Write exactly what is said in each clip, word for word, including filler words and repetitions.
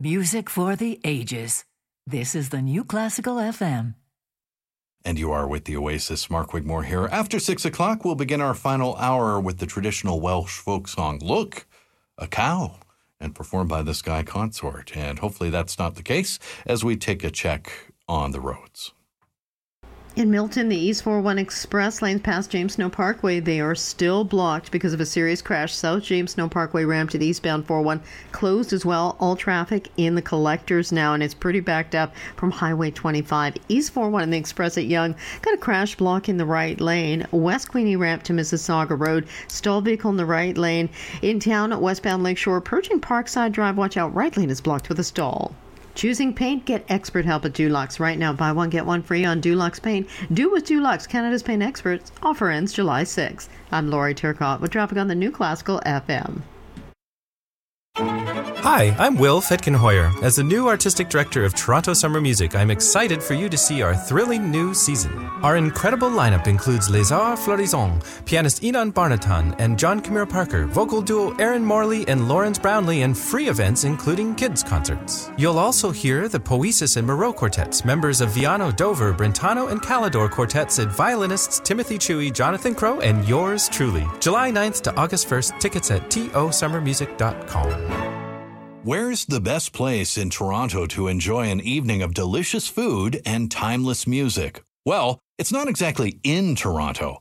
Music for the ages. This is the New Classical F M. And you are with the Oasis. Mark Wigmore here. After six o'clock, we'll begin our final hour with the traditional Welsh folk song, Look, a Cow, and performed by the Sky Consort. And hopefully that's not the case as we take a check on the roads. In Milton, the East four oh one Express lanes past James Snow Parkway, they are still blocked because of a serious crash. South James Snow Parkway ramp to the eastbound four oh one closed as well. All traffic in the collectors now, and it's pretty backed up from Highway twenty-five. East four oh one and the Express at Yonge got a crash block in the right lane. West Queenie ramp to Mississauga Road, stalled vehicle in the right lane. In town, westbound Lakeshore, approaching Parkside Drive, watch out, right lane is blocked with a stall. Choosing paint? Get expert help at Dulux. Right now, buy one, get one free on Dulux Paint. Do with Dulux, Canada's paint experts. Offer ends July sixth. I'm Lori Turcotte with traffic on the New Classical F M. Hi, I'm Will Fetkin-Hoyer. As the new artistic director of Toronto Summer Music, I'm excited for you to see our thrilling new season. Our incredible lineup includes Les Arts Florissants, pianist Enon Barnatan and John Camille Parker, vocal duo Aaron Morley and Lawrence Brownlee, and free events including kids' concerts. You'll also hear the Poesis and Moreau quartets, members of Viano, Dover, Brentano, and Calidor quartets, and violinists Timothy Chewy, Jonathan Crow, and yours truly. July ninth to August first, tickets at t o summer music dot com. Where's the best place in Toronto to enjoy an evening of delicious food and timeless music? Well, it's not exactly in Toronto.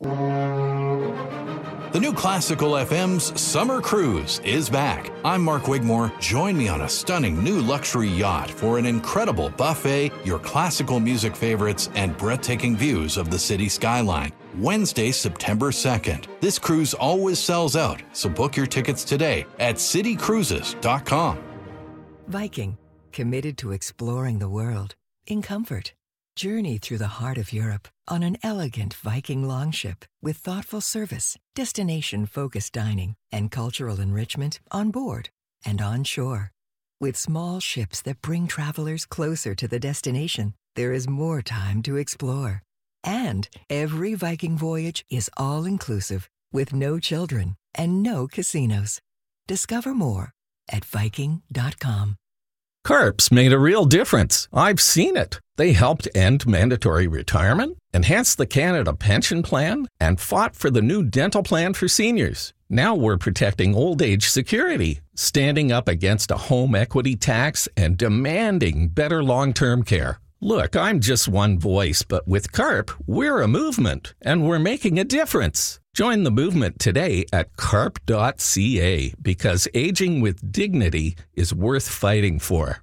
The New Classical F M's Summer Cruise is back. I'm Mark Wigmore. Join me on a stunning new luxury yacht for an incredible buffet, your classical music favorites, and breathtaking views of the city skyline. Wednesday, September second. This cruise always sells out, so book your tickets today at city cruises dot com. Viking, committed to exploring the world in comfort. Journey through the heart of Europe on an elegant Viking longship with thoughtful service, destination-focused dining, and cultural enrichment on board and on shore. With small ships that bring travelers closer to the destination, there is more time to explore. And every Viking voyage is all-inclusive with no children and no casinos. Discover more at viking dot com. CARP's made a real difference. I've seen it. They helped end mandatory retirement, enhanced the Canada Pension Plan, and fought for the new dental plan for seniors. Now we're protecting old age security, standing up against a home equity tax, and demanding better long-term care. Look, I'm just one voice, but with CARP, we're a movement, and we're making a difference. Join the movement today at carp dot c a because aging with dignity is worth fighting for.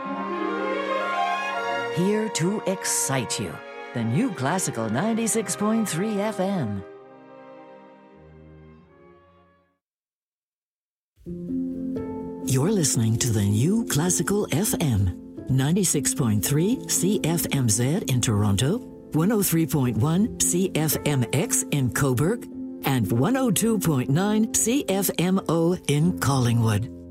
Here to excite you. The New Classical ninety-six point three F M. You're listening to the New Classical F M. ninety-six point three C F M Z in Toronto, one oh three point one C F M X in Cobourg, and one oh two point nine C F M O in Collingwood.